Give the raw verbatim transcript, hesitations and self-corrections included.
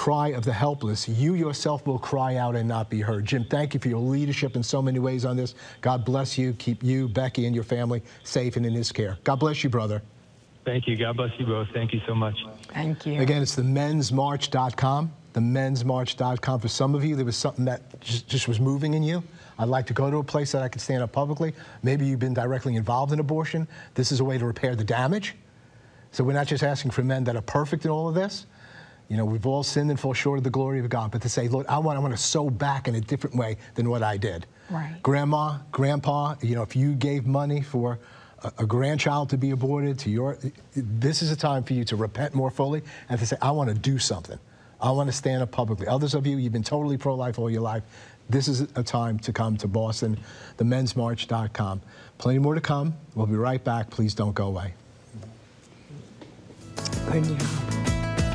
cry of the helpless, you yourself will cry out and not be heard. Jim, thank you for your leadership in so many ways on this. God bless you. Keep you, Becky, and your family safe and in his care. God bless you, brother. Thank you. God bless you both. Thank you so much. Thank you. Again, it's the mens march dot com. the mens march dot com. For some of you, there was something that just, just was moving in you. I'd like to go to a place that I could stand up publicly. Maybe you've been directly involved in abortion. This is a way to repair the damage. So we're not just asking for men that are perfect in all of this. You know, we've all sinned and fall short of the glory of God. But to say, Lord, I want, I want to sow back in a different way than what I did. Right. Grandma, grandpa, you know, if you gave money for a, a grandchild to be aborted, to your, this is a time for you to repent more fully and to say, I want to do something. I want to stand up publicly. Others of you, you've been totally pro-life all your life. This is a time to come to Boston, the mens march dot com. Plenty more to come. We'll be right back. Please don't go away. Good job.